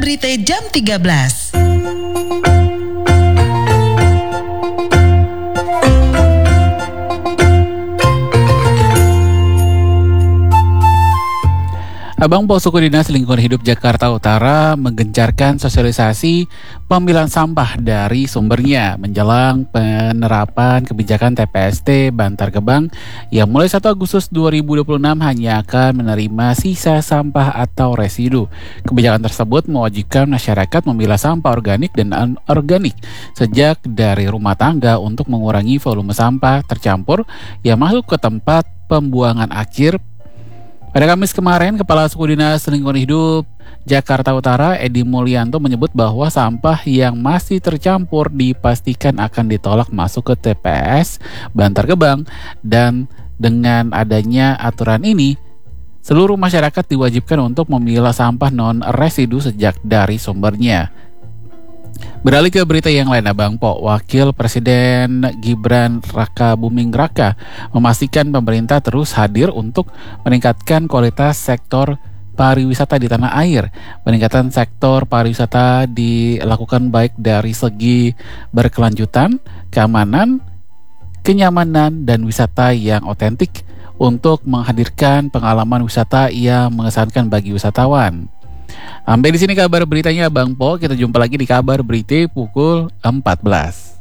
Berita jam 13. Abang Po, Suku Dinas Lingkungan Hidup Jakarta Utara menggencarkan sosialisasi pemilahan sampah dari sumbernya menjelang penerapan kebijakan TPST Bantar Gebang yang mulai 1 Agustus 2026 hanya akan menerima sisa sampah atau residu. Kebijakan tersebut mewajibkan masyarakat memilah sampah organik dan anorganik sejak dari rumah tangga untuk mengurangi volume sampah tercampur yang masuk ke tempat pembuangan akhir. Pada Kamis kemarin, Kepala Suku Dinas Lingkungan Hidup Jakarta Utara, Edi Mulyanto, menyebut bahwa sampah yang masih tercampur dipastikan akan ditolak masuk ke TPS Bantar Gebang, dan dengan adanya aturan ini, seluruh masyarakat diwajibkan untuk memilah sampah non-residu sejak dari sumbernya. Beralih ke berita yang lain, Abang Po, Wakil Presiden Gibran Raka Buming Raka memastikan pemerintah terus hadir untuk meningkatkan kualitas sektor pariwisata di tanah air. Peningkatan sektor pariwisata dilakukan baik dari segi berkelanjutan, keamanan, kenyamanan, dan wisata yang otentik untuk menghadirkan pengalaman wisata yang mengesankan bagi wisatawan. Sampai di sini kabar beritanya, Bang Po. Kita jumpa lagi di kabar berita pukul 14.